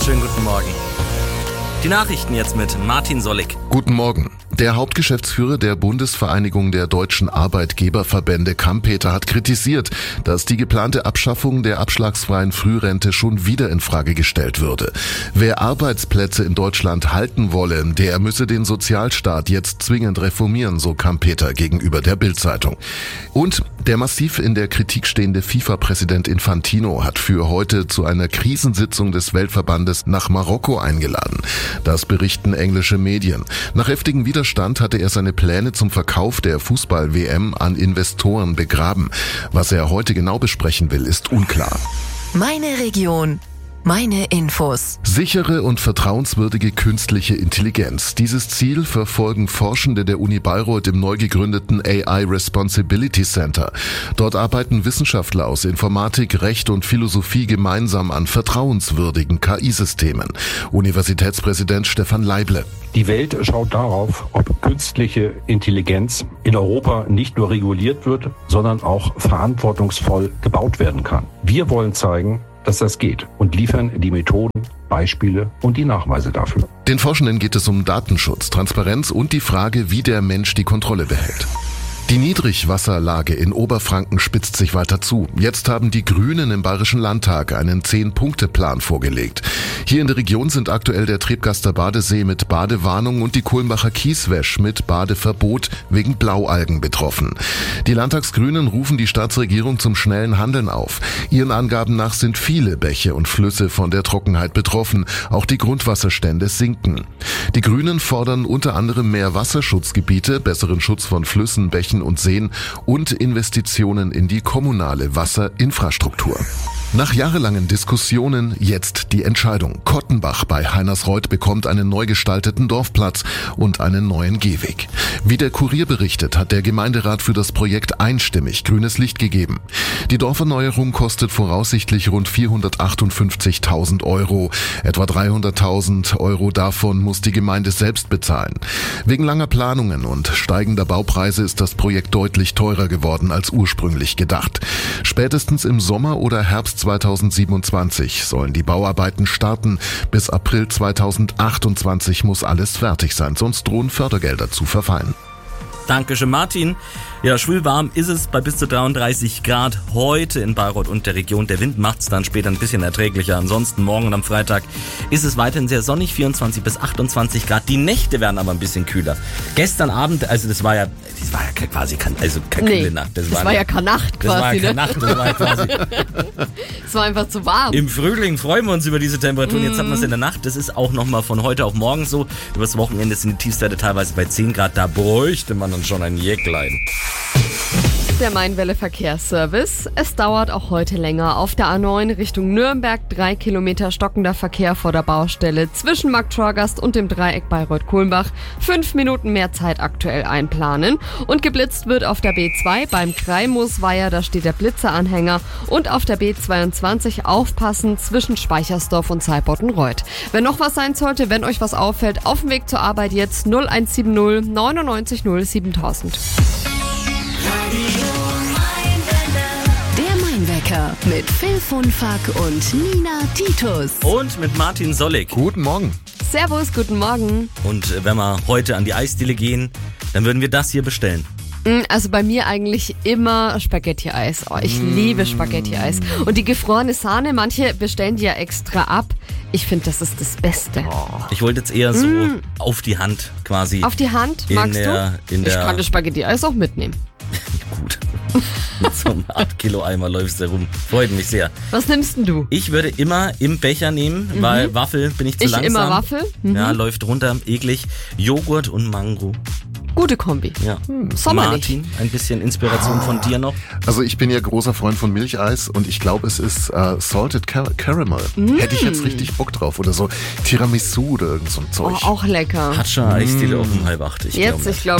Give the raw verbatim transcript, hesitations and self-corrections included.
Schönen guten Morgen. Die Nachrichten jetzt mit Martin Sollig. Guten Morgen. Der Hauptgeschäftsführer der Bundesvereinigung der deutschen Arbeitgeberverbände Kampeter hat kritisiert, dass die geplante Abschaffung der abschlagsfreien Frührente schon wieder in Frage gestellt würde. Wer Arbeitsplätze in Deutschland halten wolle, der müsse den Sozialstaat jetzt zwingend reformieren, so Kampeter gegenüber der Bild-Zeitung. Und der massiv in der Kritik stehende FIFA-Präsident Infantino hat für heute zu einer Krisensitzung des Weltverbandes nach Marokko eingeladen. Das berichten englische Medien. Nach heftigem Widerstand hatte er seine Pläne zum Verkauf der Fußball-W M an Investoren begraben. Was er heute genau besprechen will, ist unklar. Meine Region. Meine Infos. Sichere und vertrauenswürdige künstliche Intelligenz. Dieses Ziel verfolgen Forschende der Uni Bayreuth im neu gegründeten A I Responsibility Center. Dort arbeiten Wissenschaftler aus Informatik, Recht und Philosophie gemeinsam an vertrauenswürdigen K I-Systemen. Universitätspräsident Stefan Leible. Die Welt schaut darauf, ob künstliche Intelligenz in Europa nicht nur reguliert wird, sondern auch verantwortungsvoll gebaut werden kann. Wir wollen zeigen, dass das geht und liefern die Methoden, Beispiele und die Nachweise dafür. Den Forschenden geht es um Datenschutz, Transparenz und die Frage, wie der Mensch die Kontrolle behält. Die Niedrigwasserlage in Oberfranken spitzt sich weiter zu. Jetzt haben die Grünen im Bayerischen Landtag einen Zehn-Punkte-Plan vorgelegt. Hier in der Region sind aktuell der Trebgaster Badesee mit Badewarnung und die Kulmbacher Kieswäsch mit Badeverbot wegen Blaualgen betroffen. Die Landtagsgrünen rufen die Staatsregierung zum schnellen Handeln auf. Ihren Angaben nach sind viele Bäche und Flüsse von der Trockenheit betroffen. Auch die Grundwasserstände sinken. Die Grünen fordern unter anderem mehr Wasserschutzgebiete, besseren Schutz von Flüssen, Bächen und Seen und Investitionen in die kommunale Wasserinfrastruktur. Nach jahrelangen Diskussionen jetzt die Entscheidung. Kottenbach bei Heinersreuth bekommt einen neu gestalteten Dorfplatz und einen neuen Gehweg. Wie der Kurier berichtet, hat der Gemeinderat für das Projekt einstimmig grünes Licht gegeben. Die Dorferneuerung kostet voraussichtlich rund vierhundertachtundfünfzigtausend Euro. Etwa dreihunderttausend Euro davon muss die Gemeinde selbst bezahlen. Wegen langer Planungen und steigender Baupreise ist das Projekt deutlich teurer geworden als ursprünglich gedacht. Spätestens im Sommer oder Herbst zweitausendsiebenundzwanzig sollen die Bauarbeiten starten. Bis April zweitausendachtundzwanzig muss alles fertig sein, sonst drohen Fördergelder zu verfallen. Dankeschön, Martin. Ja, schwül warm ist es bei bis zu dreiunddreißig Grad heute in Bayreuth und der Region. Der Wind macht es dann später ein bisschen erträglicher. Ansonsten morgen und am Freitag ist es weiterhin sehr sonnig, vierundzwanzig bis achtundzwanzig Grad. Die Nächte werden aber ein bisschen kühler. Gestern Abend, also das war ja, das war ja quasi kein, also keine nee, kühle Nacht. Das, das war, war ja keine Nacht quasi. Das war ja keine ne? Nacht, das war ja quasi. Es war einfach zu warm. Im Frühling freuen wir uns über diese Temperaturen. Jetzt haben wir es in der Nacht. Das ist auch nochmal von heute auf morgen so. Übers Wochenende sind die Tiefstwerte teilweise bei zehn Grad. Da bräuchte man dann schon ein Jäcklein. Der Main-Welle-Verkehrsservice. Es dauert auch heute länger. Auf der A neun Richtung Nürnberg drei Kilometer stockender Verkehr vor der Baustelle zwischen Markt Torgast und dem Dreieck Bayreuth-Kulmbach. Fünf Minuten mehr Zeit aktuell einplanen. Und geblitzt wird auf der B zwei beim Kreimusweiher, da steht der Blitzeranhänger. Und auf der B zweiundzwanzig aufpassen zwischen Speichersdorf und Zeibottenreuth. Wenn noch was sein sollte, wenn euch was auffällt, auf dem Weg zur Arbeit jetzt null eins sieben null neunundneunzig null siebentausend. Der Main-Wecker mit Phil Funfack und Nina Titus. Und mit Martin Sollig. Guten Morgen. Servus, guten Morgen. Und wenn wir heute an die Eisdiele gehen, dann würden wir das hier bestellen. Also bei mir eigentlich immer Spaghetti-Eis. Oh, ich mm. liebe Spaghetti-Eis. Und die gefrorene Sahne, manche bestellen die ja extra ab. Ich finde, das ist das Beste. Oh. Ich wollte jetzt eher so mm. auf die Hand quasi. Auf die Hand? Magst der, du? In ich der kann das Spaghetti-Eis auch mitnehmen. Gut. Mit so einem acht Kilo Eimer läufst du rum. Freut mich sehr. Was nimmst denn du? Ich würde immer im Becher nehmen, mhm. weil Waffel bin ich zu ich langsam. Ich immer Waffel. Mhm. Ja, läuft runter, eklig. Joghurt und Mango. Gute Kombi. Ja. Hm, sommerlich. Martin, ein bisschen Inspiration ah. von dir noch? Also ich bin ja großer Freund von Milcheis und ich glaube, es ist äh, Salted Car- Caramel. Mm. Hätte ich jetzt richtig Bock drauf. Oder so Tiramisu oder irgend so ein Zeug. Oh, auch lecker. Hat schon Eisdiele mm. auf um halb acht. Ich jetzt, glaub ich glaube